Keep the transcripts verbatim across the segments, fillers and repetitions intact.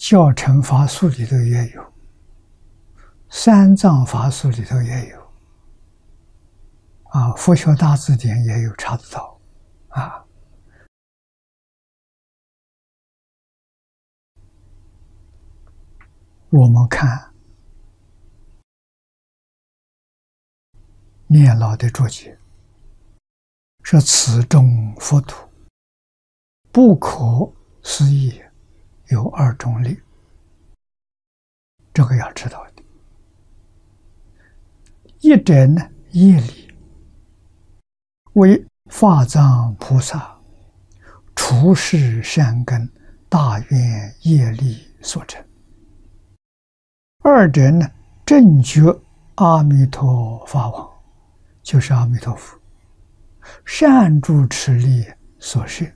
教程法术里头也有，三藏法术里头也有，啊，佛学大字典也有查得到，啊。我们看念老的注解，说此中佛土不可思议，有二种理，这个要知道的。一者呢，业力为法藏菩萨除世善根大愿业力所成；二者呢，正觉阿弥陀法王，就是阿弥陀佛善住持力所摄。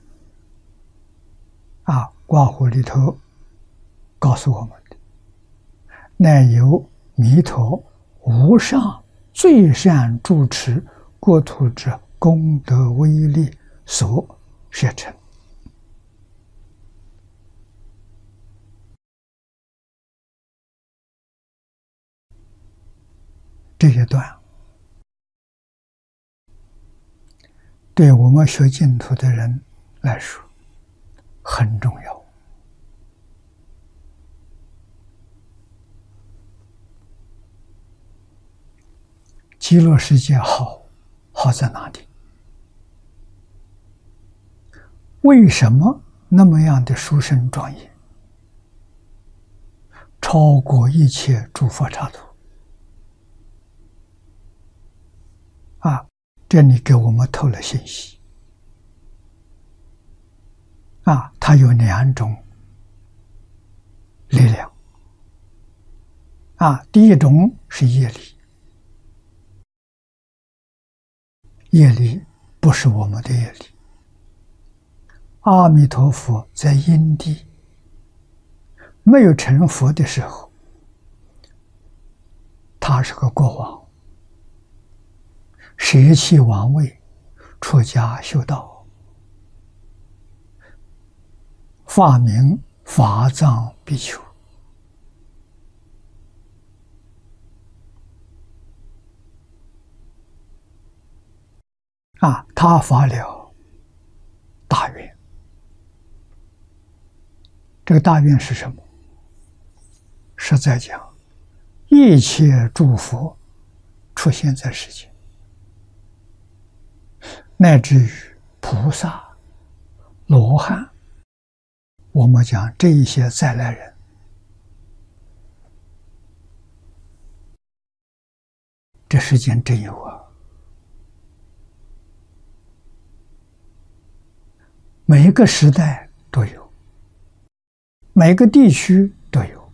啊，卦火里头告诉我们的，乃由弥陀无上最善住持国土之功德威力所摄成。这一段对我们学净土的人来说很重要。极乐世界好，好在哪里？为什么那么样的殊胜庄严，超过一切诸佛刹土？啊，这里给我们透了信息。啊，它有两种力量。啊，第一种是业力，业力不是我们的业力。阿弥陀佛在因地没有成佛的时候，他是个国王，舍弃王位，出家修道，法名法藏比丘。啊，他发了大愿。这个大愿是什么？实在讲，一切诸佛出现在世间，乃至于菩萨、罗汉，我们讲这一些再来人，这世间真有啊！每一个时代都有，每个地区都有。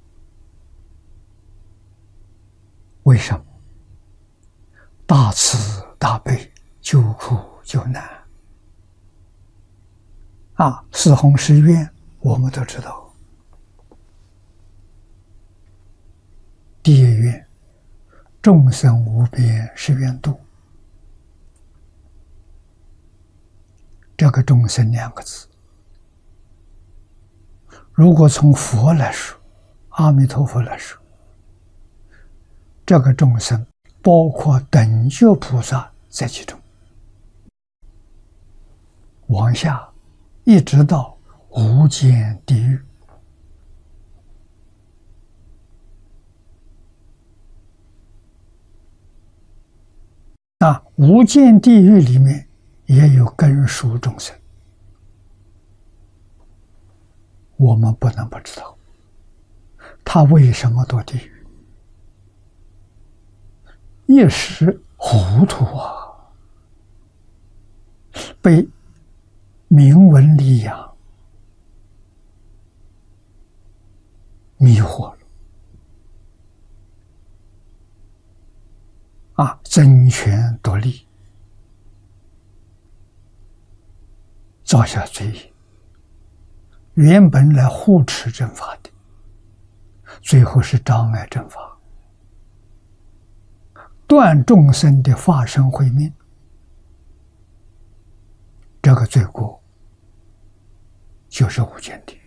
为什么？大慈大悲，救苦救难。啊，四弘誓愿我们都知道。第一愿，众生无边誓愿度。这个众生两个字，如果从佛来说，阿弥陀佛来说，这个众生包括等觉菩萨在其中，往下一直到无间地狱。那无间地狱里面也有根属众生，我们不能不知道他为什么堕地狱。一时糊涂啊，被名闻利养迷惑了啊，争权夺利，造下罪业。原本来护持正法的，最后是障碍正法，断众生的法身慧命。这个罪过就是无间地狱。